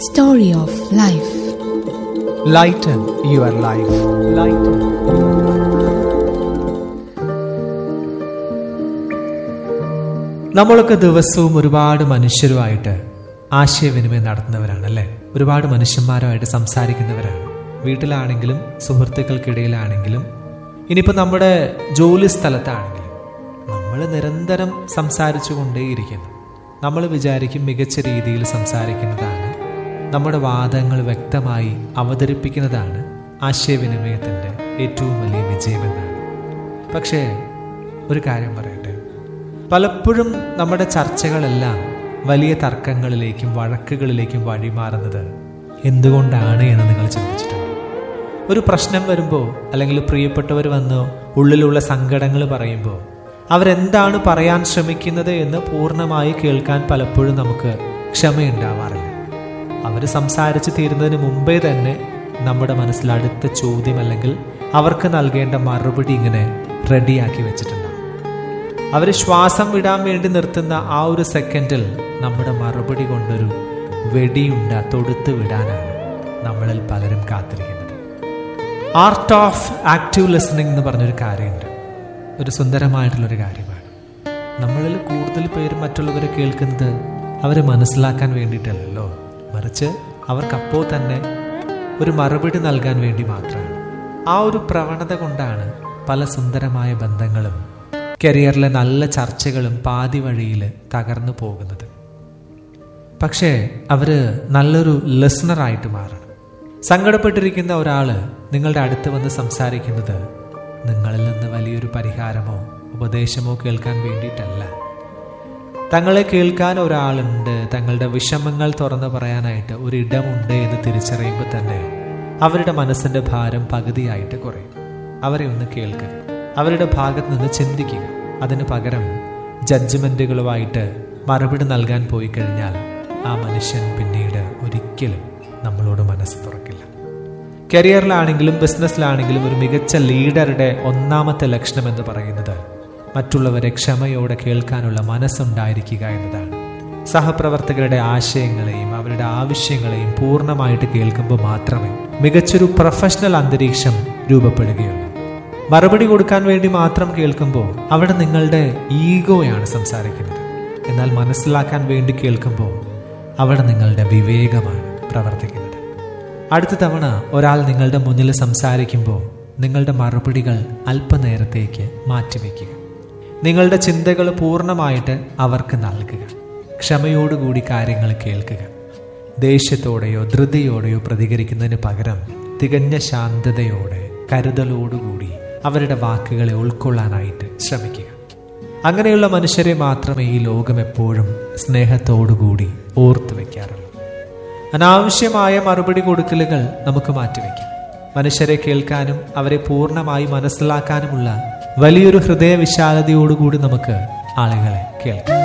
Story of Life. Lighten your life. Lighten. നമ്മളൊക്കെ ദിവസവും ഒരുപാട് മനുഷ്യരുമായിട്ട് ആശയവിനിമയം നടത്തുന്നവരാണ് അല്ലേ? ഒരുപാട് മനുഷ്യന്മാരുമായിട്ട് സംസാരിക്കുന്നവരാണ്. വീട്ടിലാണെങ്കിലും സുഹൃത്തുക്കൾക്കിടയിലാണെങ്കിലും ഇനിയിപ്പോൾ നമ്മുടെ ജോലി സ്ഥലത്താണെങ്കിലും നമ്മൾ നിരന്തരം സംസാരിച്ചു കൊണ്ടേയിരിക്കുന്നു. നമ്മൾ വിചാരിക്കും മികച്ച രീതിയിൽ സംസാരിക്കുന്നതാണ്, നമ്മുടെ വാദങ്ങൾ വ്യക്തമായി അവതരിപ്പിക്കുന്നതാണ് ആശയവിനിമയത്തിൻ്റെ ഏറ്റവും വലിയ വിജയമെന്നാണ്. പക്ഷേ ഒരു കാര്യം പറയട്ടെ, പലപ്പോഴും നമ്മുടെ ചർച്ചകളെല്ലാം വലിയ തർക്കങ്ങളിലേക്കും വഴക്കുകളിലേക്കും വഴിമാറുന്നത് എന്തുകൊണ്ടാണ് എന്ന് നിങ്ങൾ ചിന്തിച്ചിട്ടുണ്ട്? ഒരു പ്രശ്നം വരുമ്പോൾ അല്ലെങ്കിൽ പ്രിയപ്പെട്ടവർ വന്ന് ഉള്ളിലുള്ള സങ്കടങ്ങൾ പറയുമ്പോൾ അവരെന്താണ് പറയാൻ ശ്രമിക്കുന്നത് എന്ന് പൂർണ്ണമായി കേൾക്കാൻ പലപ്പോഴും നമുക്ക് ക്ഷമയുണ്ടാവാറില്ല. അവർ സംസാരിച്ച് തീരുന്നതിന് മുമ്പേ തന്നെ നമ്മുടെ മനസ്സിൽ അടുത്ത ചോദ്യം അല്ലെങ്കിൽ അവർക്ക് നൽകേണ്ട മറുപടി ഇങ്ങനെ റെഡിയാക്കി വെച്ചിട്ടുണ്ടാകും. അവർ ശ്വാസം വിടാൻ വേണ്ടി നിർത്തുന്ന ആ ഒരു സെക്കൻഡിൽ നമ്മുടെ മറുപടി കൊണ്ടൊരു വെടിയുണ്ട തൊടുത്ത് വിടാനാണ് നമ്മളിൽ പലരും കാത്തിരിക്കുന്നത്. ആർട്ട് ഓഫ് ആക്റ്റീവ് ലിസണിംഗ് എന്ന് പറഞ്ഞൊരു കാര്യമുണ്ട്. ഒരു സുന്ദരമായിട്ടുള്ളൊരു കാര്യമാണ്. നമ്മളിൽ കൂടുതൽ പേര് മറ്റുള്ളവരെ കേൾക്കുന്നത് അവരെ മനസ്സിലാക്കാൻ വേണ്ടിയിട്ടല്ലല്ലോ, മറിച്ച് അവർക്കപ്പോൾ തന്നെ ഒരു മറുപടി നൽകാൻ വേണ്ടി മാത്രമാണ്. ആ ഒരു പ്രവണത കൊണ്ടാണ് പല സുന്ദരമായ ബന്ധങ്ങളും കരിയറിലെ നല്ല ചർച്ചകളും പാതി വഴിയിൽ തകർന്നു പോകുന്നത്. പക്ഷേ അവർ നല്ലൊരു ലിസണറായിട്ട് മാറണം. സങ്കടപ്പെട്ടിരിക്കുന്ന ഒരാൾ നിങ്ങളുടെ അടുത്ത് വന്ന് സംസാരിക്കുന്നത് നിങ്ങളിൽ നിന്ന് വലിയൊരു പരിഹാരമോ ഉപദേശമോ കേൾക്കാൻ വേണ്ടിയിട്ടല്ല. തങ്ങളെ കേൾക്കാൻ ഒരാളുണ്ട്, തങ്ങളുടെ വിഷമങ്ങൾ തുറന്നു പറയാനായിട്ട് ഒരിടമുണ്ട് എന്ന് തിരിച്ചറിയുമ്പോൾ തന്നെ അവരുടെ മനസ്സിൻ്റെ ഭാരം പകുതിയായിട്ട് കുറയും. അവരെ ഒന്ന് കേൾക്കുക, അവരുടെ ഭാഗത്ത് നിന്ന് ചിന്തിക്കുക. അതിന് പകരം ജഡ്ജ്മെൻറ്റുകളുമായിട്ട് മറുപടി നൽകാൻ പോയി കഴിഞ്ഞാൽ ആ മനുഷ്യൻ പിന്നീട് ഒരിക്കലും നമ്മളോട് മനസ്സ് തുറക്കില്ല. കരിയറിലാണെങ്കിലും ബിസിനസ്സിലാണെങ്കിലും ഒരു മികച്ച ലീഡറുടെ ഒന്നാമത്തെ ലക്ഷണം എന്ന് പറയുന്നത് മറ്റുള്ളവരെ ക്ഷമയോടെ കേൾക്കാനുള്ള മനസ്സുണ്ടായിരിക്കുക എന്നതാണ്. സഹപ്രവർത്തകരുടെ ആശയങ്ങളെയും അവരുടെ ആവശ്യങ്ങളെയും പൂർണ്ണമായിട്ട് കേൾക്കുമ്പോൾ മാത്രമേ മികച്ചൊരു പ്രൊഫഷണൽ അന്തരീക്ഷം രൂപപ്പെടുകയുള്ളൂ. മറുപടി കൊടുക്കാൻ വേണ്ടി മാത്രം കേൾക്കുമ്പോൾ അവിടെ നിങ്ങളുടെ ഈഗോയാണ് സംസാരിക്കുന്നത്. എന്നാൽ മനസ്സിലാക്കാൻ വേണ്ടി കേൾക്കുമ്പോൾ അവിടെ നിങ്ങളുടെ വിവേകമാണ് പ്രവർത്തിക്കുന്നത്. അടുത്ത തവണ ഒരാൾ നിങ്ങളുടെ മുന്നിൽ സംസാരിക്കുമ്പോൾ നിങ്ങളുടെ മറുപടികൾ അല്പനേരത്തേക്ക് മാറ്റിവെക്കുക. നിങ്ങളുടെ ചിന്തകൾ പൂർണ്ണമായിട്ട് അവർക്ക് നൽകുക. ക്ഷമയോടുകൂടി കാര്യങ്ങൾ കേൾക്കുക. ദേഷ്യത്തോടെയോ ധൃതിയോടെയോ പ്രതികരിക്കുന്നതിന് പകരം തികഞ്ഞ ശാന്തതയോടെ കരുതലോടുകൂടി അവരുടെ വാക്കുകളെ ഉൾക്കൊള്ളാനായിട്ട് ശ്രമിക്കുക. അങ്ങനെയുള്ള മനുഷ്യരെ മാത്രമേ ഈ ലോകം എപ്പോഴും സ്നേഹത്തോടുകൂടി ഓർത്തു വയ്ക്കാറുള്ളൂ. അനാവശ്യമായ മറുപടി കൊടുക്കലുകൾ നമുക്ക് മാറ്റിവെക്കാം. മനുഷ്യരെ കേൾക്കാനും അവരെ പൂർണ്ണമായി മനസ്സിലാക്കാനുമുള്ള വലിയൊരു ഹൃദയവിശാലതയോടുകൂടി നമുക്ക് ആളുകളെ കേൾക്കാം.